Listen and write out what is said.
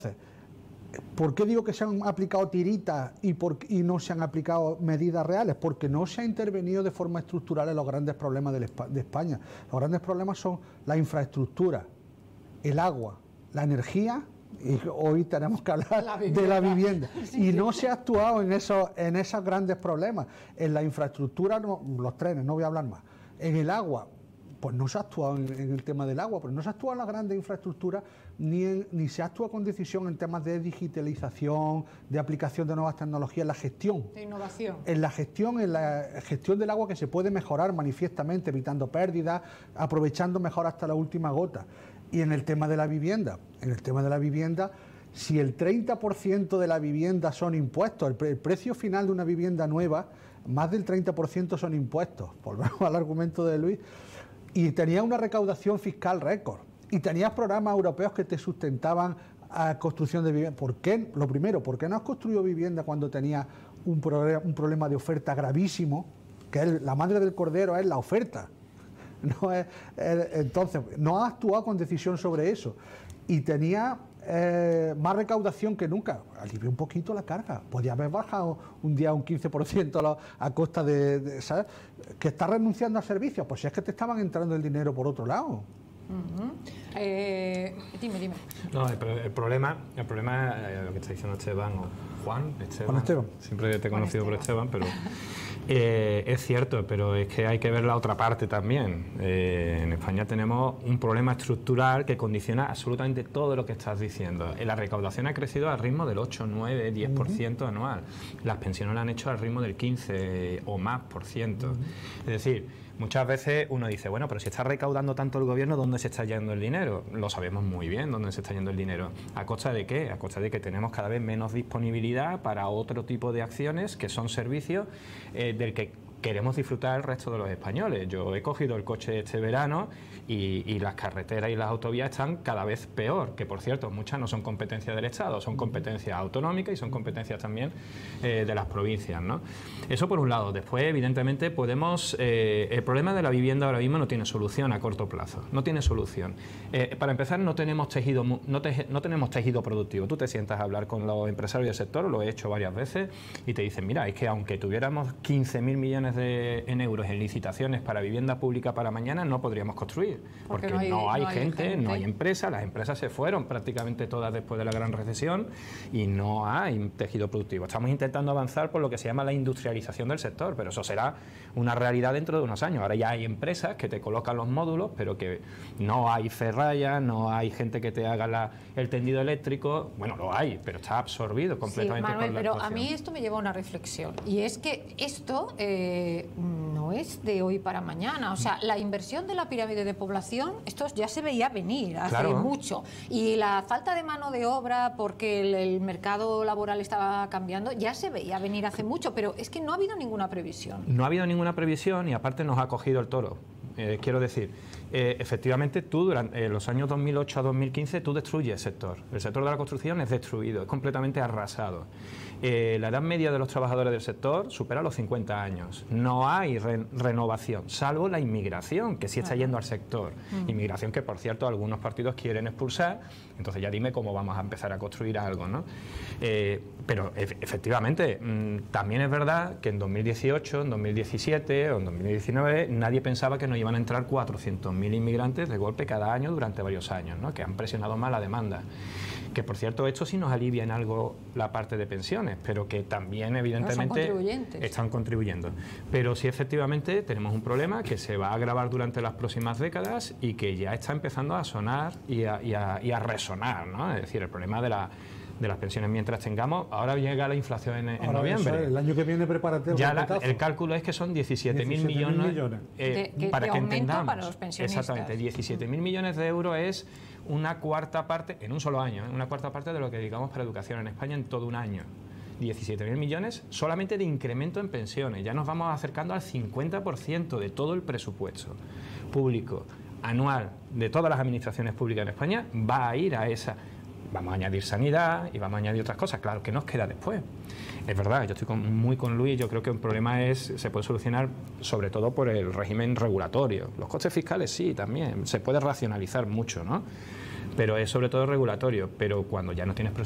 ¿Por qué digo que se han aplicado tiritas y no se han aplicado medidas reales? Porque no se ha intervenido de forma estructural en los grandes problemas de España. Los grandes problemas son la infraestructura, el agua, la energía, y hoy tenemos que hablar de la vivienda. Y no se ha actuado en esos grandes problemas. En la infraestructura, no, los trenes, no voy a hablar más. En el agua, pues no se ha actuado en el tema del agua, pero no se ha actuado en las grandes infraestructuras, ni se ha actuado con decisión en temas de digitalización, de aplicación de nuevas tecnologías, en la gestión. De innovación. En la gestión del agua, que se puede mejorar manifiestamente, evitando pérdidas, aprovechando mejor hasta la última gota. Y en el tema de la vivienda, si el 30% de la vivienda son impuestos, el precio final de una vivienda nueva, más del 30% son impuestos, volvemos al argumento de Luis, y tenías una recaudación fiscal récord, y tenías programas europeos que te sustentaban a construcción de vivienda. ¿Por qué? Lo primero, ¿por qué no has construido vivienda cuando tenías un problema de oferta gravísimo? Que la madre del cordero es la oferta. Entonces, no has actuado con decisión sobre eso. Y tenía más recaudación que nunca. Alivió un poquito la carga. Podía haber bajado un día un 15% a costa ¿sabes? Que estás renunciando a servicios. Pues si es que te estaban entrando el dinero por otro lado. Dime. No, el problema lo que está diciendo Esteban, o Juan Esteban. Siempre te he conocido por Esteban, pero es cierto, pero es que hay que ver la otra parte también. En España tenemos un problema estructural que condiciona absolutamente todo lo que estás diciendo. La recaudación ha crecido al ritmo del 8, 9, 10% anual. Las pensiones lo han hecho al ritmo del 15 o más por ciento. Es decir, muchas veces uno dice, bueno, pero si está recaudando tanto el gobierno, ¿dónde se está yendo el dinero? Lo sabemos muy bien dónde se está yendo el dinero. ¿A costa de qué? A costa de que tenemos cada vez menos disponibilidad para otro tipo de acciones que son servicios del que queremos disfrutar el resto de los españoles. Yo he cogido el coche este verano y las carreteras y las autovías están cada vez peor, que por cierto muchas no son competencias del Estado, son competencias autonómicas y son competencias también de las provincias, ¿no? Eso por un lado. Después, evidentemente, el problema de la vivienda ahora mismo no tiene solución a corto plazo, no tiene solución. Para empezar, no tenemos tejido productivo. Tú te sientas a hablar con los empresarios del sector, lo he hecho varias veces, y te dicen, mira, es que aunque tuviéramos 15.000 millones en euros en licitaciones para vivienda pública para mañana, no podríamos construir, porque no hay gente, no hay empresas, las empresas se fueron prácticamente todas después de la gran recesión y no hay tejido productivo. Estamos intentando avanzar por lo que se llama la industrialización del sector, pero eso será una realidad dentro de unos años. Ahora ya hay empresas que te colocan los módulos, pero que no hay ferralla, no hay gente que te haga el tendido eléctrico. Bueno, lo hay, pero está absorbido completamente. Sí, Manuel, por la pero actuación. a mí esto me lleva a una reflexión, y es que esto no es de hoy para mañana. O sea, la inversión de la pirámide de población, esto ya se veía venir hace mucho. Y la falta de mano de obra, porque el mercado laboral estaba cambiando, ya se veía venir hace mucho, pero es que no ha habido ninguna previsión. No ha habido ninguna previsión y aparte nos ha cogido el toro. Quiero decir, efectivamente tú durante los años 2008 a 2015 tú destruyes el sector de la construcción es destruido, es completamente arrasado. La edad media de los trabajadores del sector supera los 50 años, no hay renovación, salvo la inmigración que sí está yendo al sector, inmigración que por cierto algunos partidos quieren expulsar, entonces ya dime cómo vamos a empezar a construir algo, ¿no? Pero efectivamente también es verdad que en 2018, en 2017 o en 2019 nadie pensaba que nos iban a entrar 400.000 inmigrantes de golpe cada año durante varios años, ¿no? Que han presionado más la demanda. Que por cierto esto sí nos alivia en algo la parte de pensiones, pero que también evidentemente están contribuyendo. Pero sí efectivamente tenemos un problema que se va a agravar durante las próximas décadas y que ya está empezando a sonar y a resonar, ¿no? Es decir, el problema de las pensiones mientras tengamos, ahora llega la inflación en noviembre. El año que viene prepárate. Ya el cálculo es que son 17.000 millones para que entendamos. Para los pensionistas. Exactamente, 17.000 millones de euros es una cuarta parte, en un solo año, una cuarta parte de lo que dedicamos para educación en España en todo un año. 17.000 millones solamente de incremento en pensiones. Ya nos vamos acercando al 50% de todo el presupuesto público anual de todas las administraciones públicas en España va a ir a esa. Vamos a añadir sanidad y vamos a añadir otras cosas. Claro, que nos queda después. Es verdad, yo estoy muy con Luis. Yo creo que un problema se puede solucionar sobre todo por el régimen regulatorio. Los costes fiscales sí, también. Se puede racionalizar mucho, ¿no? pero es sobre todo regulatorio. Pero cuando ya no tienes